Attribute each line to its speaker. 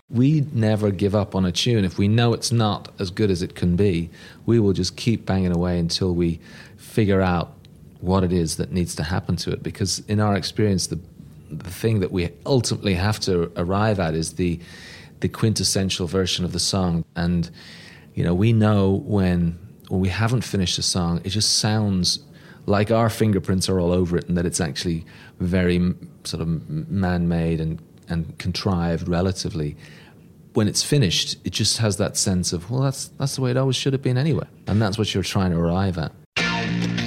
Speaker 1: We never give up on a tune. If we know it's not as good as it can be, we will just keep banging away until we figure out what it is that needs to happen to it. Because in our experience, the thing that we ultimately have to arrive at is the quintessential version of the song. And, you know, we know when we haven't finished a song, it just sounds like our fingerprints are all over it and that it's actually very sort of man-made and contrived relatively. When it's finished, it just has that sense of, well, that's the way it always should have been anyway. And that's what you're trying to arrive at.